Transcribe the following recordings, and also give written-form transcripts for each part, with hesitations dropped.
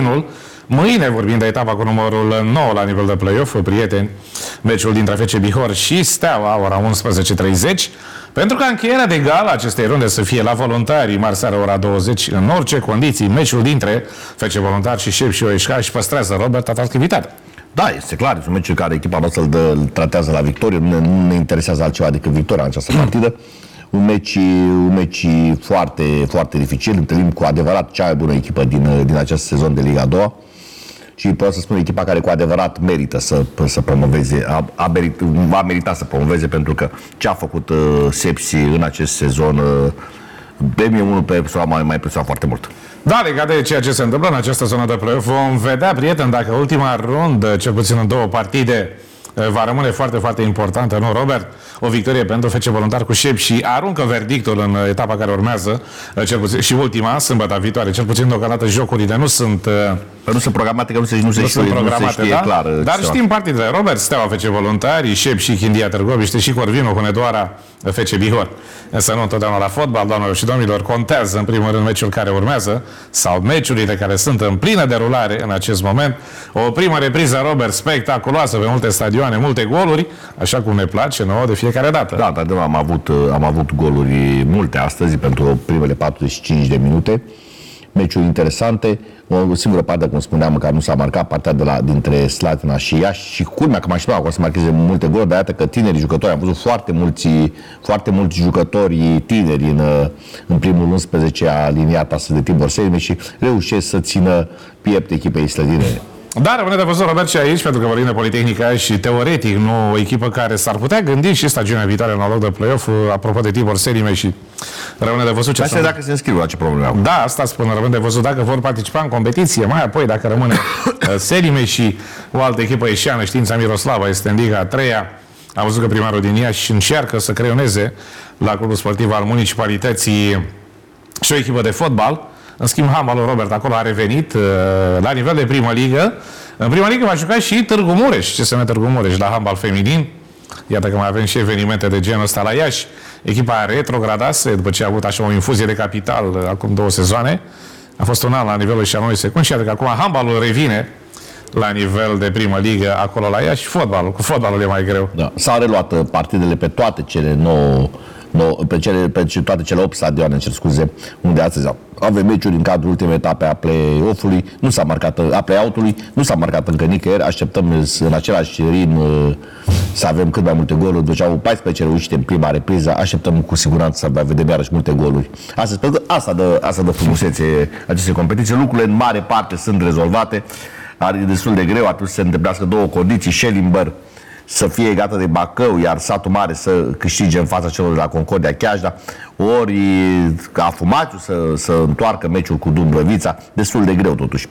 Călăunul. Mâine vorbim de etapa cu numărul 9 la nivel de play-off, prieteni, meciul dintre FC Bihor și Steaua, ora 11:30. Pentru ca încheierea de gală acestei runde să fie la Voluntari, marți seara, ora 20, în orice condiții, meciul dintre FC Voluntari și Șep și OSH și păstrează Robert atractivitatea. Da, este clar, este un meci în care echipa noastră îl tratează la victorie, nu ne interesează altceva decât victoria în această partidă. Un meci foarte, foarte dificil, întâlnim cu adevărat cea mai bună echipă din acest sezon de Liga 2 și pot să spun echipa care cu adevărat merită să promoveze, va merita să promoveze, pentru că ce a făcut Sepsi în acest sezon, pe mine unul pe persoană mai impresionat foarte mult. Da, legat de ceea ce se întâmplă în această zonă de play-off, vom vedea, prieteni, dacă ultima rundă, cel puțin în 2 partide, va rămâne foarte, foarte importantă, nu, Robert? O victorie pentru FC Voluntar cu Șep și aruncă verdictul în etapa care urmează, cel puțin, și ultima, sâmbătă viitoare. Cel puțin deocamdată jocurile nu sunt... Nu sunt programate, că nu se știe da? clar. Dar știm partidele. Robert, Steaua, FC Voluntari, Șep și Hindia Târgoviște și Corvinu, Hunedoara, FC Bihor. Însă nu întotdeauna la fotbal, doamnelor și domnilor, contează în primul rând meciul care urmează sau meciurile care sunt în plină derulare în acest moment. O primă repriză, Robert, spectaculoasă pe multe stadioane, multe goluri, așa cum ne place nouă de fiecare dată. Da, dar am avut goluri multe astăzi pentru primele 45 de minute. Meciuri interesante. O singură parte, cum spuneam, care nu s-a marcat, partea dintre Slatina și Iași, și culmea că mă așteptam că o să marcheze multe goluri, dar iată că tinerii jucători, am văzut foarte mulți jucători tineri în primul 11 aliniat astăzi de Tibor Selime și reușesc să țină piept echipei slădine. Da, rămâne de văzut, Robert, și aici, pentru că vorbim de Politehnica și teoretic, nu o echipă care s-ar putea gândi și stagiunea viitoare în loc de play-off, apropo de Tibor Selime, și rămâne de văzut ce asta dacă se înscriu la ce probleme au. Da, asta spun, rămâne de văzut dacă vor participa în competiție, mai apoi dacă rămâne Selime și o altă echipă ieșeană, Știința Miroslava, este în Liga 3-a. Am văzut că primarul din Iași încearcă să creioneze la clubul sportiv al municipalității și o echipă de fotbal. În schimb, handbalul, Robert, acolo a revenit la nivel de primă ligă. În prima ligă va juca și Târgu Mureș, CSM Târgu Mureș, la handbal feminin. Iată că mai avem și evenimente de genul ăsta la Iași. Echipa retrogradase după ce a avut așa o infuzie de capital acum 2 sezoane. A fost un an la nivelul și a 9 secunde și iată că acum handbalul revine la nivel de primă ligă acolo la Iași. Fotbalul, cu fotbalul e mai greu. Da. S-au reluat partidele pe toate cele 9 pe toate cele 8 stadioane, unde astăzi avem meciuri în cadrul ultimei etape a play-off-ului, a play-out-ului, nu s-a marcat încă nicăieri, așteptăm în același ritm să avem cât mai multe goluri, deci au 14 reușite în prima repriză, așteptăm cu siguranță să vedem iarăși multe goluri. Astăzi, pentru că asta dă frumusețe acestei competiții, lucrurile în mare parte sunt rezolvate, e destul de greu atunci să se întâmplească 2 condiții, Schellimber să fie gata de Bacău, iar Satul Mare să câștige în fața celor de la Concordia Chiajna, ori Afumațiu să întoarcă meciul cu Dumbrăvița. Destul de greu totuși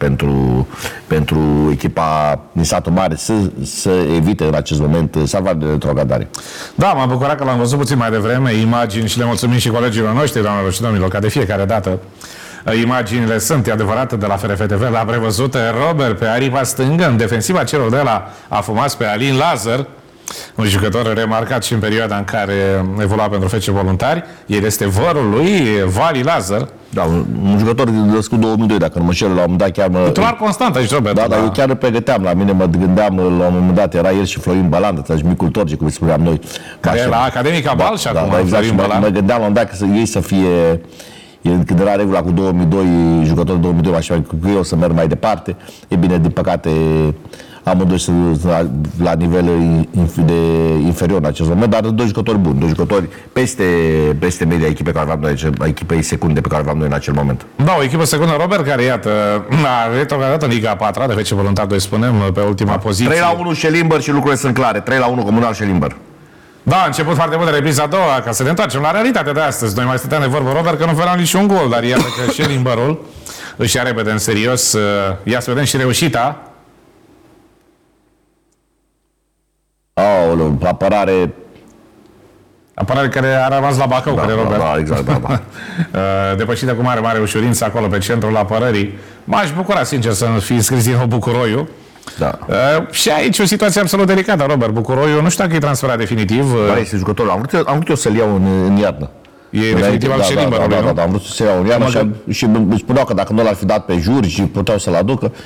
pentru echipa din Satul Mare să evite în acest moment salvarea de retrogradare. Da, m-am bucurat că l-am văzut puțin mai devreme, imagini, și le mulțumim și colegilor noștri, doamnelor și domnilor, ca de fiecare dată. Imaginile sunt adevărate de la FRF TV, la prevăzute Robert pe aripa stângă, în defensiva celor de la Afumați pe Alin Lazar, un jucător remarcat și în perioada în care evolua pentru FC Voluntari. El este vărul lui Vali Lazar. Da, un jucător născut 2002, dacă nu mă știu, la un moment dat chiar titular constant aici, Robert. Da, dar eu chiar îl pregăteam, la mine mă gândeam, la un moment dat era el și Florin Balandă, atunci micul Torge, cum îi spuneam noi. Care e la Academica Bal și acum exact, Florin Balandă. Mă gândeam la un moment dat că ei să fie... Când era regula cu 2002, jucătorul 2002, așa că eu să merg mai departe. E bine, din păcate, amândoi sunt la nivel inferior în acest moment, dar 2 jucători buni, 2 jucători peste media echipei care aveam noi, echipei secunde pe care aveam noi în acel moment. Da, o echipă secundă, Robert, care, iată, a retrogradat în Liga 4, de FC Voluntar 2, spunem, pe ultima poziție. 3-1 Schellimber și lucrurile sunt clare. 3-1 Comunal Schellimber. Da, a început foarte mult de repriza a doua, ca să ne întoarcem la realitatea de astăzi. Noi mai stăteam de vorbă, Robert, că nu veneam niciun gol, dar iată că Schellimberul își ia repede în serios. Ia să vedem și reușita. Aoleu, apărare care a rămas la Bacău, Robert. Da, exact, da. Depășită cu mare ușurință acolo pe centrul apărării. M-aș bucura, sincer, să fi înscris din nou Bucuroiu. Da. Și aici o situație absolut delicată, Robert. Bucuroiu, nu știu dacă e transferat definitiv. Da, este jucătorul. Am vrut eu să-l iau în iarnă. E definitiv al Schellimberului, nu? Da, am vrut să-l iau în iarnă și îmi spuneau că dacă nu l-ar fi dat pe juri și puteau să-l aducă,